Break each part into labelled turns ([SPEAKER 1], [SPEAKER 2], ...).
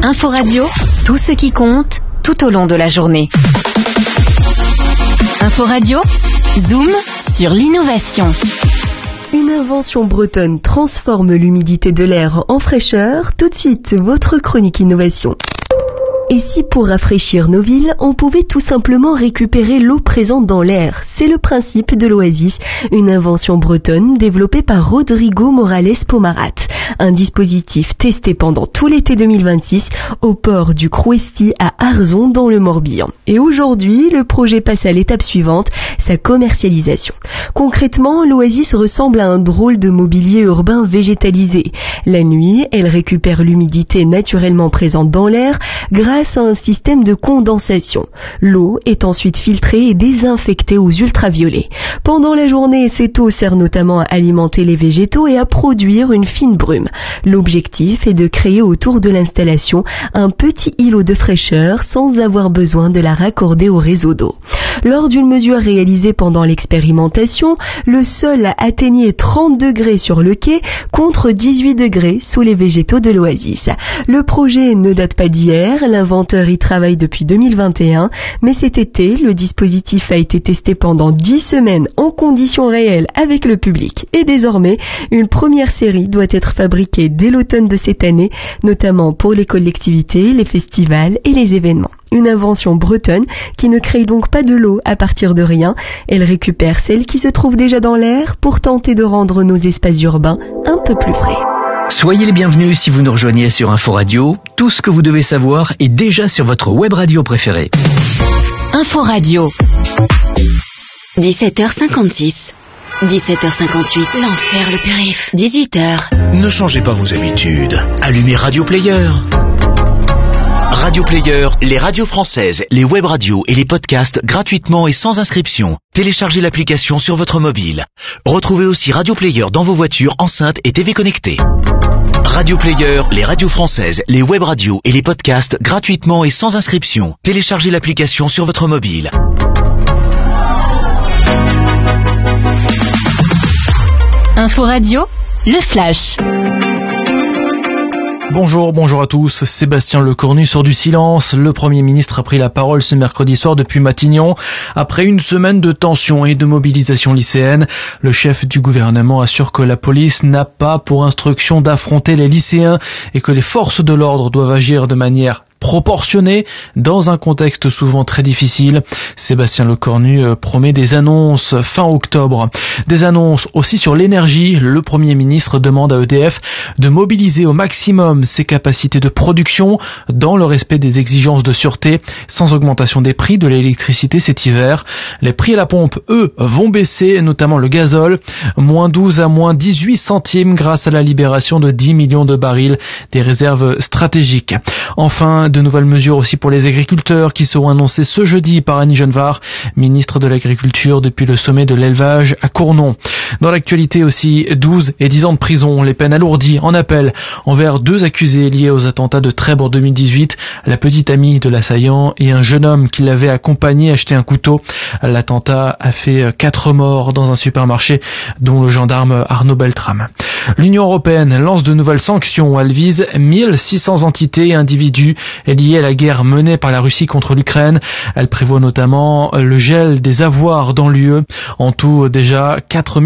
[SPEAKER 1] Info Radio, tout ce qui compte, tout au long de la journée. Info Radio, zoom sur l'innovation.
[SPEAKER 2] Une invention bretonne transforme l'humidité de l'air en fraîcheur. Tout de suite, votre chronique innovation. Et si pour rafraîchir nos villes, on pouvait tout simplement récupérer l'eau présente dans l'air? C'est le principe de l'Oasis, une invention bretonne développée par Rodrigo Morales Pomarat. Un dispositif testé pendant tout l'été 2026 au port du Crouesty à Arzon dans le Morbihan. Et aujourd'hui, le projet passe à l'étape suivante, sa commercialisation. Concrètement, l'Oasis ressemble à un drôle de mobilier urbain végétalisé. La nuit, elle récupère l'humidité naturellement présente dans l'air grâce à un système de condensation. L'eau est ensuite filtrée et désinfectée aux ultraviolets. Pendant la journée, cette eau sert notamment à alimenter les végétaux et à produire une fine brume. L'objectif est de créer autour de l'installation un petit îlot de fraîcheur sans avoir besoin de la raccorder au réseau d'eau. Lors d'une mesure réalisée pendant l'expérimentation, le sol atteignait 30 degrés sur le quai contre 18 degrés sous les végétaux de l'Oasis. Le projet ne date pas d'hier, l'inventeur y travaille depuis 2021, mais cet été, le dispositif a été testé pendant 10 semaines en conditions réelles avec le public. Et désormais, une première série doit être fabriquée dès l'automne de cette année, notamment pour les collectivités, les festivals et les événements. Une invention bretonne qui ne crée donc pas de l'eau à partir de rien. Elle récupère celle qui se trouve déjà dans l'air pour tenter de rendre nos espaces urbains un peu plus frais.
[SPEAKER 3] Soyez les bienvenus si vous nous rejoignez sur Info Radio. Tout ce que vous devez savoir est déjà sur votre web radio préférée.
[SPEAKER 1] Info Radio.
[SPEAKER 4] 17h56. 17h58, l'enfer le périph'. 18h.
[SPEAKER 5] Ne changez pas vos habitudes. Allumez Radio Player. Radio Player, les radios françaises, les web radios et les podcasts gratuitement et sans inscription. Téléchargez l'application sur votre mobile. Retrouvez aussi Radio Player dans vos voitures, enceintes et TV connectées. Radio Player, les radios françaises, les web radios et les podcasts gratuitement et sans inscription. Téléchargez l'application sur votre mobile.
[SPEAKER 1] Info Radio, le flash.
[SPEAKER 6] Bonjour à tous. Sébastien Lecornu sort du silence. Le Premier ministre a pris la parole ce mercredi soir depuis Matignon. Après une semaine de tension et de mobilisation lycéenne, le chef du gouvernement assure que la police n'a pas pour instruction d'affronter les lycéens et que les forces de l'ordre doivent agir de manière proportionnée dans un contexte souvent très difficile. Sébastien Lecornu promet des annonces fin octobre. Des annonces aussi sur l'énergie. Le Premier ministre demande à EDF de mobiliser au maximum ses capacités de production dans le respect des exigences de sûreté, sans augmentation des prix de l'électricité cet hiver. Les prix à la pompe, eux, vont baisser, notamment le gazole, moins 12 à moins 18 centimes grâce à la libération de 10 millions de barils des réserves stratégiques. Enfin, de nouvelles mesures aussi pour les agriculteurs qui seront annoncées ce jeudi par Annie Genevard, ministre de l'Agriculture depuis le sommet de l'élevage à Cournon. Dans l'actualité aussi, 12 et 10 ans de prison, les peines alourdies en appel envers 2 accusés liés aux attentats de Trèbes en 2018, la petite amie de l'assaillant et un jeune homme qui l'avait accompagné acheter un couteau. L'attentat a fait 4 morts dans un supermarché, dont le gendarme Arnaud Beltrame. L'Union européenne lance de nouvelles sanctions. Elle vise 1600 entités et individus liée à la guerre menée par la Russie contre l'Ukraine. Elle prévoit notamment le gel des avoirs dans l'UE. En tout, déjà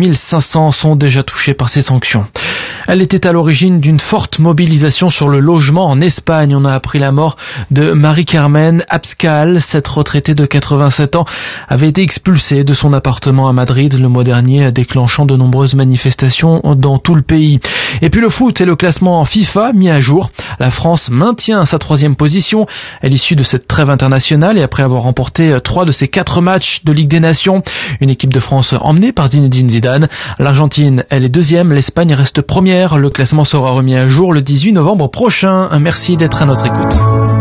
[SPEAKER 6] 4500 sont déjà touchés par ces sanctions. Elle était à l'origine d'une forte mobilisation sur le logement en Espagne. On a appris la mort de Marie-Carmen Abascal. Cette retraitée de 87 ans avait été expulsée de son appartement à Madrid le mois dernier, déclenchant de nombreuses manifestations dans tout le pays. Et puis le foot et le classement FIFA mis à jour. La France maintient sa 3e position à l'issue de cette trêve internationale et après avoir remporté 3 de ses 4 matchs de Ligue des Nations. Une équipe de France emmenée par Zinedine Zidane. L'Argentine, elle est 2e, l'Espagne reste première. Le classement sera remis à jour le 18 novembre prochain. Merci d'être à notre écoute.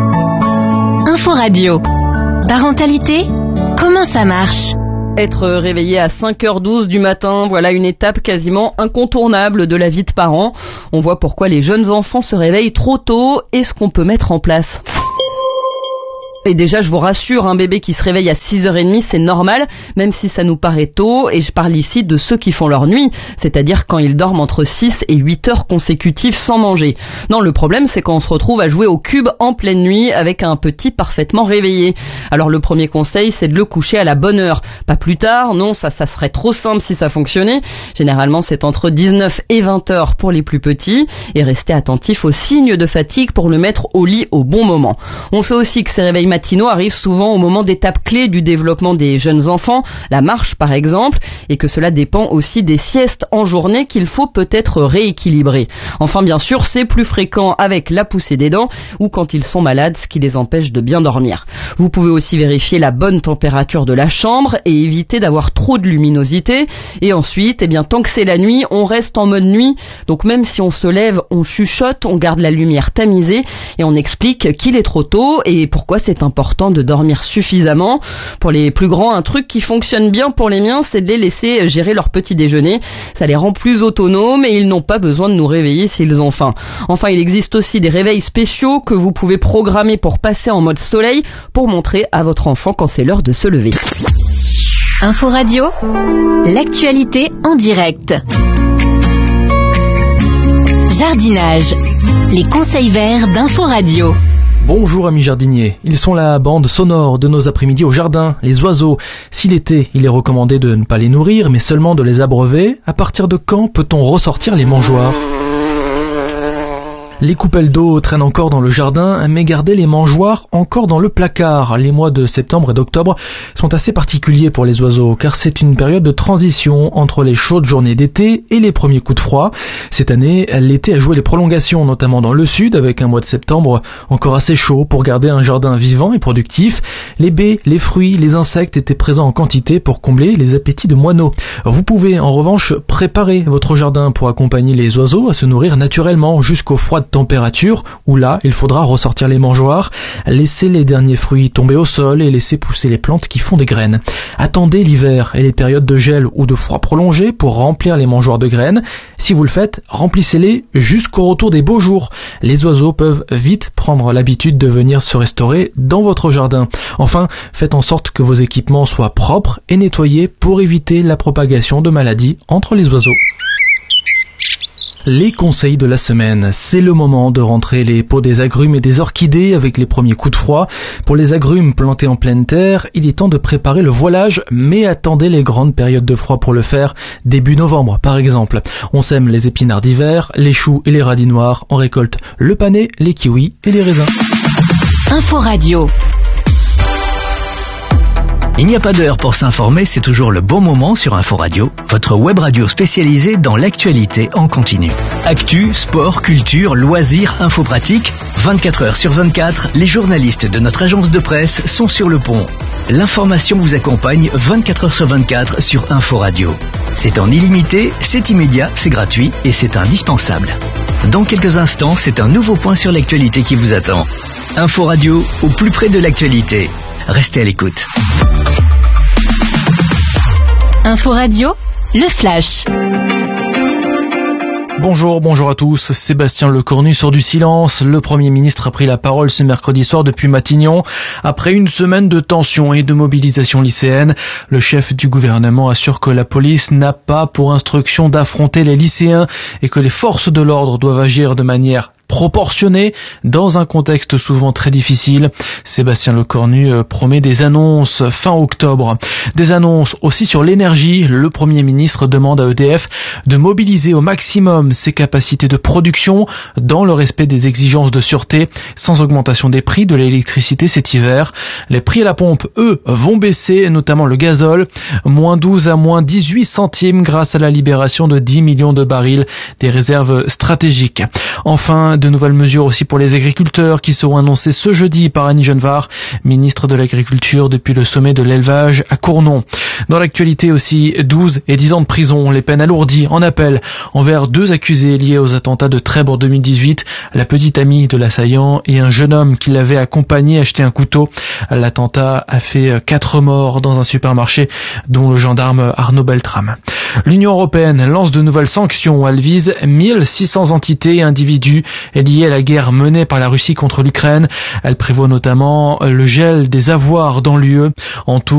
[SPEAKER 1] Info Radio. Parentalité, comment ça marche ?
[SPEAKER 7] Être réveillé à 5h12 du matin, voilà une étape quasiment incontournable de la vie de parents. On voit pourquoi les jeunes enfants se réveillent trop tôt et ce qu'on peut mettre en place. Et déjà, je vous rassure, un bébé qui se réveille à 6h30, c'est normal, même si ça nous paraît tôt, et je parle ici de ceux qui font leur nuit, c'est-à-dire quand ils dorment entre 6 et 8 heures consécutives sans manger. Non, le problème, c'est quand on se retrouve à jouer au cube en pleine nuit avec un petit parfaitement réveillé. Alors le premier conseil, c'est de le coucher à la bonne heure. Pas plus tard, non, ça serait trop simple si ça fonctionnait. Généralement, c'est entre 19 et 20 heures pour les plus petits, et restez attentif aux signes de fatigue pour le mettre au lit au bon moment. On sait aussi que ces réveils matinaux arrivent souvent au moment d'étapes clés du développement des jeunes enfants, la marche par exemple, et que cela dépend aussi des siestes en journée qu'il faut peut-être rééquilibrer. Enfin bien sûr, c'est plus fréquent avec la poussée des dents ou quand ils sont malades, ce qui les empêche de bien dormir. Vous pouvez aussi vérifier la bonne température de la chambre et éviter d'avoir trop de luminosité. Et ensuite, tant que c'est la nuit, on reste en mode nuit. Donc même si on se lève, on chuchote, on garde la lumière tamisée et on explique qu'il est trop tôt et pourquoi c'est important de dormir suffisamment. Pour les plus grands, un truc qui fonctionne bien pour les miens, c'est de les laisser gérer leur petit déjeuner. Ça les rend plus autonomes et ils n'ont pas besoin de nous réveiller s'ils ont faim. Enfin, il existe aussi des réveils spéciaux que vous pouvez programmer pour passer en mode soleil pour montrer à votre enfant quand c'est l'heure de se lever.
[SPEAKER 1] Info Radio, l'actualité en direct. Jardinage, les conseils verts d'Info Radio.
[SPEAKER 6] Bonjour amis jardiniers, ils sont la bande sonore de nos après-midi au jardin, les oiseaux. Si l'été, il est recommandé de ne pas les nourrir, mais seulement de les abreuver, à partir de quand peut-on ressortir les mangeoires ? Les coupelles d'eau traînent encore dans le jardin, mais gardez les mangeoires encore dans le placard. Les mois de septembre et d'octobre sont assez particuliers pour les oiseaux, car c'est une période de transition entre les chaudes journées d'été et les premiers coups de froid. Cette année, l'été a joué les prolongations, notamment dans le sud, avec un mois de septembre encore assez chaud pour garder un jardin vivant et productif. Les baies, les fruits, les insectes étaient présents en quantité pour combler les appétits de moineaux. Vous pouvez en revanche préparer votre jardin pour accompagner les oiseaux à se nourrir naturellement jusqu'aux froides température où là il faudra ressortir les mangeoires, laisser les derniers fruits tomber au sol et laisser pousser les plantes qui font des graines. Attendez l'hiver et les périodes de gel ou de froid prolongé pour remplir les mangeoires de graines. Si vous le faites, remplissez-les jusqu'au retour des beaux jours. Les oiseaux peuvent vite prendre l'habitude de venir se restaurer dans votre jardin. Enfin, faites en sorte que vos équipements soient propres et nettoyés pour éviter la propagation de maladies entre les oiseaux. Les conseils de la semaine, c'est le moment de rentrer les pots des agrumes et des orchidées avec les premiers coups de froid. Pour les agrumes plantés en pleine terre, il est temps de préparer le voilage, mais attendez les grandes périodes de froid pour le faire, début novembre par exemple. On sème les épinards d'hiver, les choux et les radis noirs, on récolte le panais, les kiwis et les raisins.
[SPEAKER 1] Info Radio.
[SPEAKER 3] Il n'y a pas d'heure pour s'informer, c'est toujours le bon moment sur Info Radio, votre web radio spécialisée dans l'actualité en continu. Actu, sport, culture, loisirs, info pratique, 24 heures sur 24, les journalistes de notre agence de presse sont sur le pont. L'information vous accompagne 24 heures sur 24 sur Info Radio. C'est en illimité, c'est immédiat, c'est gratuit et c'est indispensable. Dans quelques instants, c'est un nouveau point sur l'actualité qui vous attend. Info Radio, au plus près de l'actualité. Restez à l'écoute.
[SPEAKER 1] Info Radio, le flash.
[SPEAKER 6] Bonjour à tous. Sébastien Lecornu sort du silence. Le Premier ministre a pris la parole ce mercredi soir depuis Matignon. Après une semaine de tension et de mobilisation lycéenne, le chef du gouvernement assure que la police n'a pas pour instruction d'affronter les lycéens et que les forces de l'ordre doivent agir de manière proportionnée dans un contexte souvent très difficile. Sébastien Lecornu promet des annonces fin octobre. Des annonces aussi sur l'énergie. Le Premier ministre demande à EDF de mobiliser au maximum ses capacités de production dans le respect des exigences de sûreté, sans augmentation des prix de l'électricité cet hiver. Les prix à la pompe, eux, vont baisser, notamment le gazole, moins 12 à moins 18 centimes grâce à la libération de 10 millions de barils des réserves stratégiques. Enfin, de nouvelles mesures aussi pour les agriculteurs qui seront annoncées ce jeudi par Annie Genevard, ministre de l'Agriculture depuis le sommet de l'élevage à Cournon. Dans l'actualité aussi, 12 et 10 ans de prison, les peines alourdies en appel envers 2 accusés liés aux attentats de Trèbes en 2018, la petite amie de l'assaillant et un jeune homme qui l'avait accompagné acheter un couteau. L'attentat a fait 4 morts dans un supermarché, dont le gendarme Arnaud Beltrame. L'Union européenne lance de nouvelles sanctions. Elle vise 1600 entités et individus liés à la guerre menée par la Russie contre l'Ukraine. Elle prévoit notamment le gel des avoirs dans l'UE. En tout,